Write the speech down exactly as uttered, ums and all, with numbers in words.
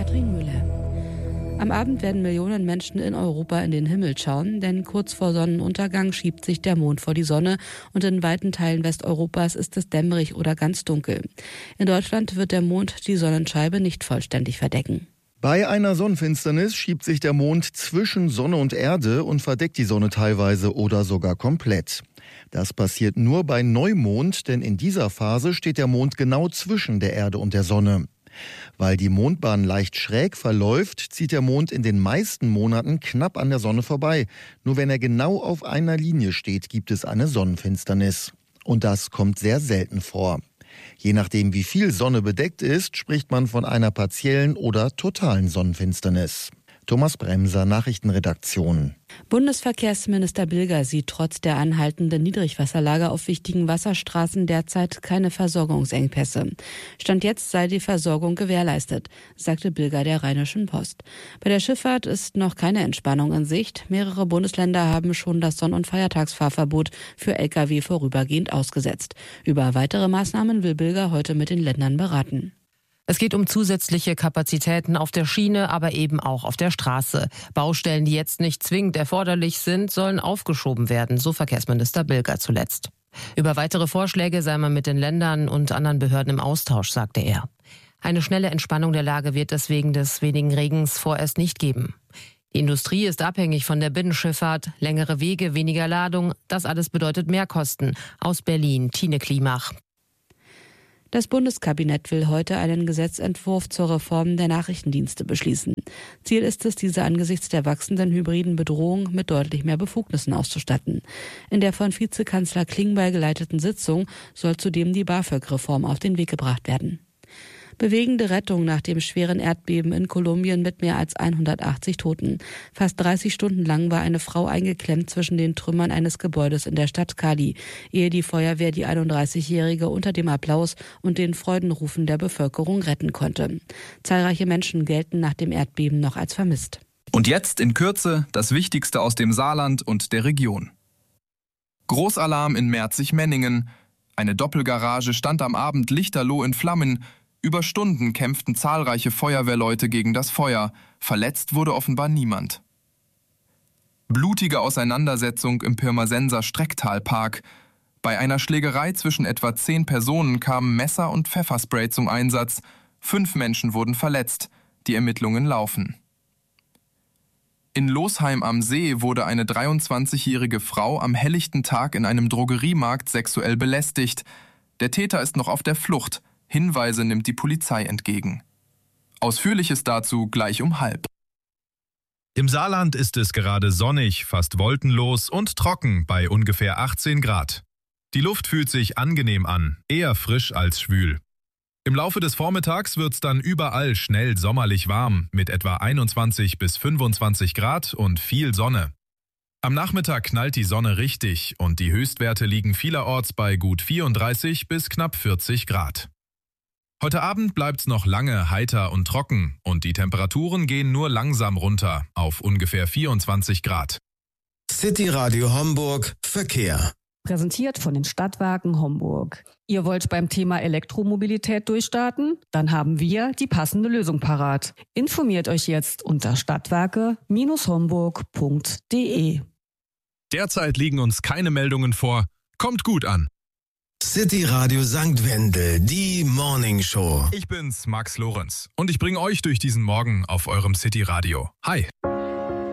Katrin Müller. Am Abend werden Millionen Menschen in Europa in den Himmel schauen, denn kurz vor Sonnenuntergang schiebt sich der Mond vor die Sonne und in weiten Teilen Westeuropas ist es dämmerig oder ganz dunkel. In Deutschland wird der Mond die Sonnenscheibe nicht vollständig verdecken. Bei einer Sonnenfinsternis schiebt sich der Mond zwischen Sonne und Erde und verdeckt die Sonne teilweise oder sogar komplett. Das passiert nur bei Neumond, denn in dieser Phase steht der Mond genau zwischen der Erde und der Sonne. Weil die Mondbahn leicht schräg verläuft, zieht der Mond in den meisten Monaten knapp an der Sonne vorbei. Nur wenn er genau auf einer Linie steht, gibt es eine Sonnenfinsternis. Und das kommt sehr selten vor. Je nachdem, wie viel Sonne bedeckt ist, spricht man von einer partiellen oder totalen Sonnenfinsternis. Thomas Bremser, Nachrichtenredaktion. Bundesverkehrsminister Bilger sieht trotz der anhaltenden Niedrigwasserlage auf wichtigen Wasserstraßen derzeit keine Versorgungsengpässe. Stand jetzt sei die Versorgung gewährleistet, sagte Bilger der Rheinischen Post. Bei der Schifffahrt ist noch keine Entspannung in Sicht. Mehrere Bundesländer haben schon das Sonn- und Feiertagsfahrverbot für L K W vorübergehend ausgesetzt. Über weitere Maßnahmen will Bilger heute mit den Ländern beraten. Es geht um zusätzliche Kapazitäten auf der Schiene, aber eben auch auf der Straße. Baustellen, die jetzt nicht zwingend erforderlich sind, sollen aufgeschoben werden, so Verkehrsminister Bilger zuletzt. Über weitere Vorschläge sei man mit den Ländern und anderen Behörden im Austausch, sagte er. Eine schnelle Entspannung der Lage wird es wegen des wenigen Regens vorerst nicht geben. Die Industrie ist abhängig von der Binnenschifffahrt, längere Wege, weniger Ladung. Das alles bedeutet Mehrkosten. Aus Berlin, Tine Klimach. Das Bundeskabinett will heute einen Gesetzentwurf zur Reform der Nachrichtendienste beschließen. Ziel ist es, diese angesichts der wachsenden hybriden Bedrohung mit deutlich mehr Befugnissen auszustatten. In der von Vizekanzler Klingbeil geleiteten Sitzung soll zudem die BAföG-Reform auf den Weg gebracht werden. Bewegende Rettung nach dem schweren Erdbeben in Kolumbien mit mehr als hundertachtzig Toten. Fast dreißig Stunden lang war eine Frau eingeklemmt zwischen den Trümmern eines Gebäudes in der Stadt Cali, ehe die Feuerwehr die einunddreißigjährige unter dem Applaus und den Freudenrufen der Bevölkerung retten konnte. Zahlreiche Menschen gelten nach dem Erdbeben noch als vermisst. Und jetzt in Kürze das Wichtigste aus dem Saarland und der Region. Großalarm in Merzig-Menningen. Eine Doppelgarage stand am Abend lichterloh in Flammen. Über Stunden kämpften zahlreiche Feuerwehrleute gegen das Feuer. Verletzt wurde offenbar niemand. Blutige Auseinandersetzung im Pirmasенser Strecktalpark. Bei einer Schlägerei zwischen etwa zehn Personen kamen Messer und Pfefferspray zum Einsatz. Fünf Menschen wurden verletzt. Die Ermittlungen laufen. In Losheim am See wurde eine dreiundzwanzigjährige Frau am helllichten Tag in einem Drogeriemarkt sexuell belästigt. Der Täter ist noch auf der Flucht. Hinweise nimmt die Polizei entgegen. Ausführliches dazu gleich um halb. Im Saarland ist es gerade sonnig, fast wolkenlos und trocken bei ungefähr achtzehn Grad. Die Luft fühlt sich angenehm an, eher frisch als schwül. Im Laufe des Vormittags wird's dann überall schnell sommerlich warm, mit etwa einundzwanzig bis fünfundzwanzig Grad und viel Sonne. Am Nachmittag knallt die Sonne richtig und die Höchstwerte liegen vielerorts bei gut vierunddreißig bis knapp vierzig Grad. Heute Abend bleibt's noch lange heiter und trocken und die Temperaturen gehen nur langsam runter auf ungefähr vierundzwanzig Grad. City Radio Homburg Verkehr. Präsentiert von den Stadtwerken Homburg. Ihr wollt beim Thema Elektromobilität durchstarten? Dann haben wir die passende Lösung parat. Informiert euch jetzt unter stadtwerke Homburg punkt de. Derzeit liegen uns keine Meldungen vor. Kommt gut an. City Radio Sankt Wendel, die Morning Show. Ich bin's, Max Lorenz, und ich bringe euch durch diesen Morgen auf eurem City Radio. Hi.